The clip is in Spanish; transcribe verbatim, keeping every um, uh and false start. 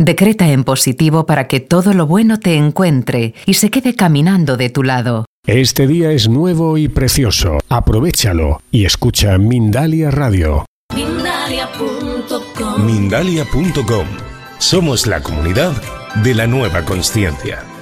Decreta en positivo para que todo lo bueno te encuentre y se quede caminando de tu lado. Este día es nuevo y precioso. Aprovéchalo y escucha Mindalia Radio. Mindalia punto com. Mindalia punto com. Somos la comunidad de la nueva consciencia.